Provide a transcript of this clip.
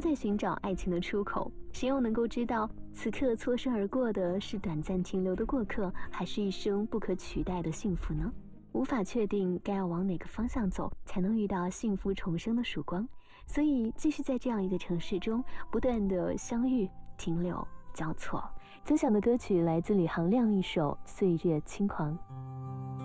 在寻找爱情的出口，谁又能够知道此刻错身而过的是短暂停留的过客，还是一生不可取代的幸福呢？无法确定该要往哪个方向走才能遇到幸福重生的曙光，所以继续在这样一个城市中不断的相遇、停留、交错。分享的歌曲来自李行亮一首《岁月轻狂》。